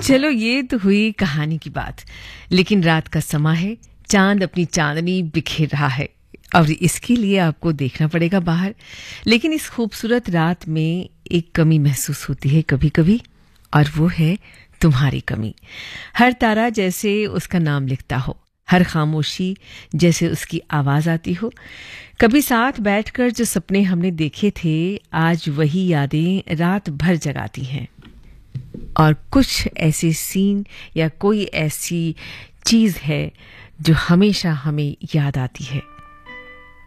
चलो ये तो हुई कहानी की बात, लेकिन रात का समा है, चांद अपनी चांदनी बिखेर रहा है और इसके लिए आपको देखना पड़ेगा बाहर। लेकिन इस खूबसूरत रात में एक कमी महसूस होती है कभी कभी, और वो है तुम्हारी कमी। हर तारा जैसे उसका नाम लिखता हो, हर खामोशी जैसे उसकी आवाज आती हो। कभी साथ बैठकर जो सपने हमने देखे थे, आज वही यादें रात भर जगाती हैं। और कुछ ऐसे सीन या कोई ऐसी चीज है जो हमेशा हमें याद आती है।